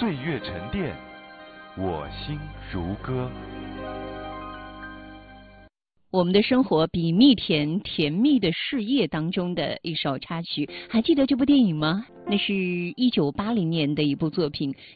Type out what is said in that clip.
岁月沉淀，我心如歌。 我们的生活比蜜甜，甜蜜的事业当中的一首插曲，还记得这部电影吗？那是1980年的一部作品，